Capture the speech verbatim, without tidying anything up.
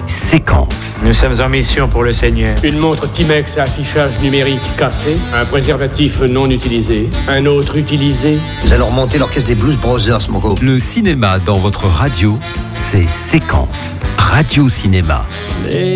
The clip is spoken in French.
Séquence. Nous sommes en mission pour le Seigneur. Une montre Timex à affichage numérique cassé, un préservatif non utilisé, un autre utilisé. Nous allons remonter l'orchestre des Blues Brothers, mon gars. Le cinéma dans votre radio, c'est Séquence. Radio Cinéma. Les